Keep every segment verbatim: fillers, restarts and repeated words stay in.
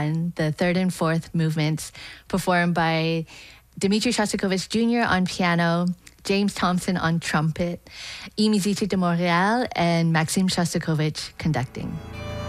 one, the third and fourth movements, performed by Dmitri Shostakovich Junior on piano, James Thompson on trumpet, E Musique de Montréal, and Maxime Shostakovich conducting.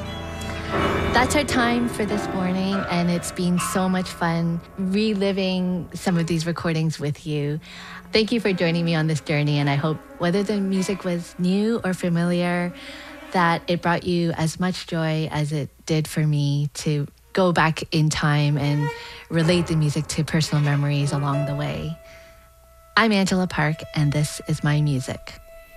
That's our time for this morning, and it's been so much fun reliving some of these recordings with you. Thank you for joining me on this journey, and I hope whether the music was new or familiar, that it brought you as much joy as it did for me to go back in time and relate the music to personal memories along the way. I'm Angela Park, and this is My Music.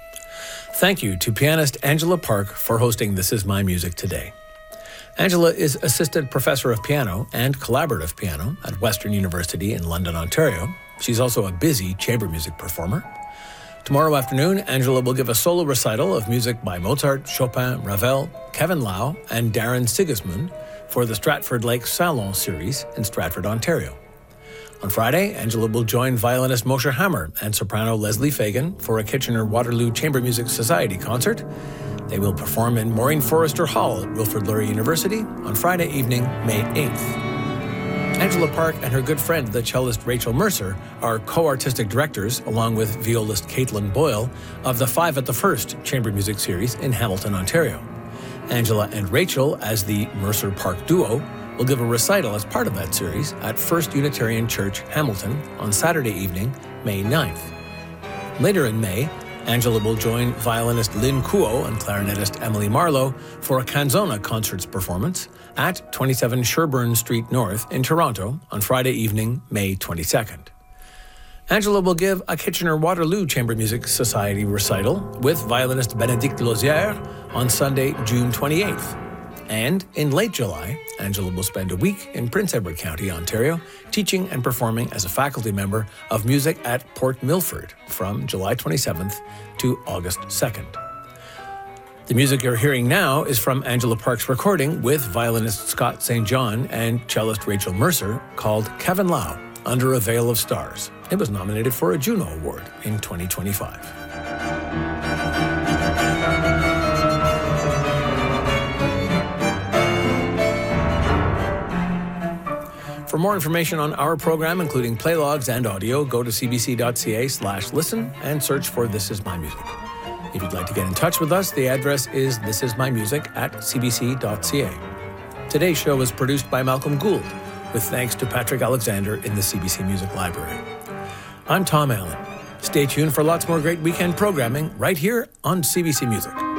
Thank you to pianist Angela Park for hosting This Is My Music today. Angela is Assistant Professor of Piano and Collaborative Piano at Western University in London, Ontario. She's also a busy chamber music performer. Tomorrow afternoon, Angela will give a solo recital of music by Mozart, Chopin, Ravel, Kevin Lau, and Darren Sigismund for the Stratford Lake Salon series in Stratford, Ontario. On Friday, Angela will join violinist Moshe Hammer and soprano Leslie Fagan for a Kitchener-Waterloo Chamber Music Society concert. They will perform in Maureen Forrester Hall at Wilfrid Laurier University on Friday evening, May eighth. Angela Park and her good friend, the cellist Rachel Mercer, are co-artistic directors, along with violist Caitlin Boyle, of the Five at the First Chamber Music Series in Hamilton, Ontario. Angela and Rachel, as the Mercer-Park duo, will give a recital as part of that series at First Unitarian Church, Hamilton, on Saturday evening, May ninth. Later in May, Angela will join violinist Lynn Kuo and clarinetist Emily Marlowe for a Canzona concerts performance at twenty-seven Sherbourne Street North in Toronto on Friday evening, May twenty-second. Angela will give a Kitchener-Waterloo Chamber Music Society recital with violinist Bénédicte Lauzière on Sunday, June twenty-eighth. And in late July, Angela will spend a week in Prince Edward County, Ontario, teaching and performing as a faculty member of music at Port Milford from July twenty-seventh to August second. The music you're hearing now is from Angela Park's recording with violinist Scott Saint John and cellist Rachel Mercer called Kevin Lau, Under a Veil of Stars. It was nominated for a Juno Award in twenty twenty-five. For more information on our program, including play logs and audio, go to cbc.ca slash listen and search for This Is My Music. If you'd like to get in touch with us, the address is thisismymusic at cbc.ca. Today's show was produced by Malcolm Gould, with thanks to Patrick Alexander in the C B C Music Library. I'm Tom Allen. Stay tuned for lots more great weekend programming right here on C B C Music.